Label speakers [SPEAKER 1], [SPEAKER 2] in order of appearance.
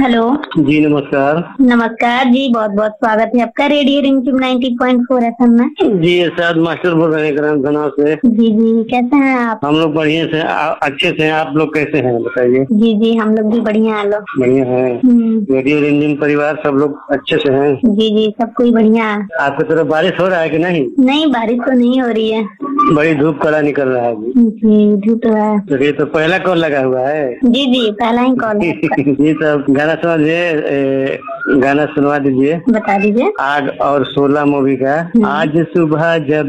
[SPEAKER 1] Hello.
[SPEAKER 2] जी नमस्कार।
[SPEAKER 1] नमस्कार जी, बहुत बहुत स्वागत है आपका रेडियो रिमझिम 90.4 FM में।
[SPEAKER 2] जी इरशाद मास्टर बोल रहे हैं ग्राम धनाव से।
[SPEAKER 1] जी जी, कैसे हैं आप?
[SPEAKER 2] हम लोग बढ़िया से अच्छे से हैं। आप लोग कैसे हैं बताइए?
[SPEAKER 1] जी जी, हम लोग भी बढ़िया है लोग।
[SPEAKER 2] बढ़िया है। रेडियो रिमझिम परिवार सब लोग अच्छे से हैं?
[SPEAKER 1] जी जी, सब कोई बढ़िया है।
[SPEAKER 2] आपकी तरफ बारिश हो रहा है कि नहीं?
[SPEAKER 1] नहीं, बारिश तो नहीं हो रही है।
[SPEAKER 2] बड़ी धूप कड़ा निकल रहा है अभी।
[SPEAKER 1] जी, धूप है।
[SPEAKER 2] तो ये तो पहला कॉल लगा हुआ है।
[SPEAKER 1] जी जी, पहला ही कॉल है आपका।
[SPEAKER 2] जी सब गाना समझिए, गाना सुनवा दीजिए।
[SPEAKER 1] बता दीजिए।
[SPEAKER 2] आग और 16 मूवी का। आज सुबह जब